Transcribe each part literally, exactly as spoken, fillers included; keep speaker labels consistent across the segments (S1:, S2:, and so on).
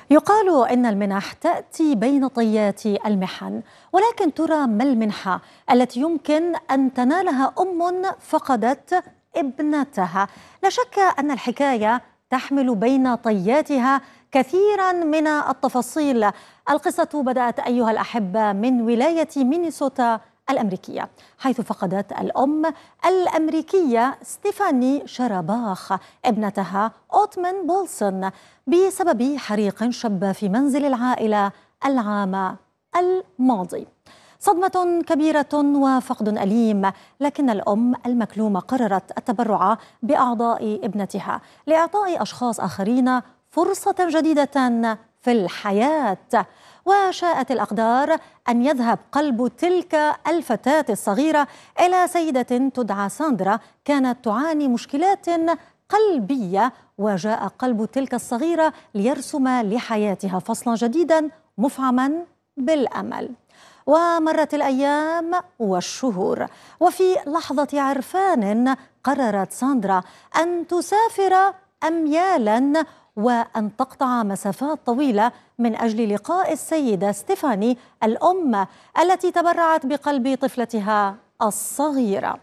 S1: يقال إن المنح تأتي بين طيات المحن، ولكن ترى ما المنحة التي يمكن أن تنالها أم فقدت ابنتها؟ لا شك أن الحكاية تحمل بين طياتها كثيرا من التفاصيل. القصة بدأت أيها الأحبة من ولاية مينيسوتا الأمريكية، حيث فقدت الأم الأمريكية ستيفاني شراباخ ابنتها أوتمن بولسون بسبب حريق شب في منزل العائلة العام الماضي. صدمة كبيرة وفقد أليم، لكن الأم المكلومة قررت التبرع بأعضاء ابنتها لإعطاء أشخاص آخرين فرصة جديدة في الحياة. وشاءت الأقدار أن يذهب قلب تلك الفتاة الصغيرة إلى سيدة تدعى ساندرا كانت تعاني مشكلات قلبية، وجاء قلب تلك الصغيرة ليرسم لحياتها فصلا جديدا مفعما بالأمل. ومرت الأيام والشهور، وفي لحظة عرفان قررت ساندرا أن تسافر أميالا وأن تقطع مسافات طويلة من أجل لقاء السيدة ستيفاني الأم التي تبرعت بقلب طفلتها الصغيرة.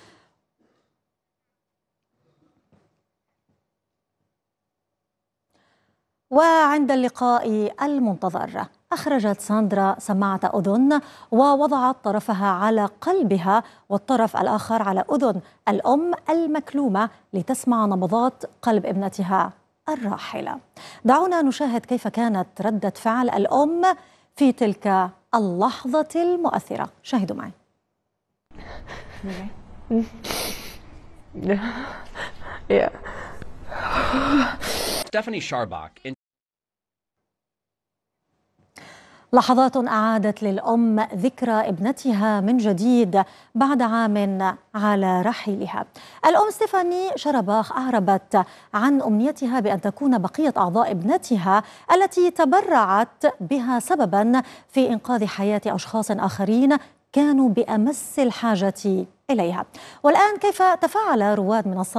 S1: وعند اللقاء المنتظر أخرجت ساندرا سماعة أذن ووضعت طرفها على قلبها والطرف الآخر على أذن الأم المكلومة لتسمع نبضات قلب ابنتها الراحلة. دعونا نشاهد كيف كانت ردة فعل الأم في تلك اللحظة المؤثرة. شاهدوا معي.
S2: Yeah.
S3: Stephanie Sharbach.
S1: لحظات أعادت للأم ذكرى ابنتها من جديد بعد عام على رحيلها. الأم ستيفاني شراباخ أعربت عن أمنيتها بأن تكون بقية أعضاء ابنتها التي تبرعت بها سببا في إنقاذ حياة أشخاص آخرين كانوا بأمس الحاجة إليها. والآن كيف تفاعل رواد منصات